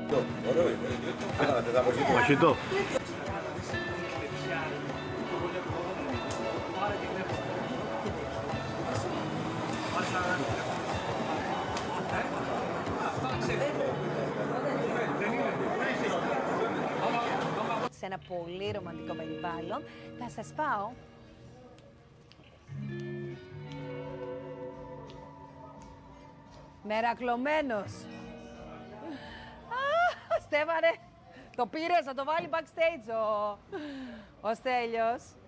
Μαχητό. Σε ένα πολύ ρομαντικό περιβάλλον. Θα σας πάω μερακλωμένος. Στέφανε, το πήρες, θα το βάλει backstage ο Στέλιος.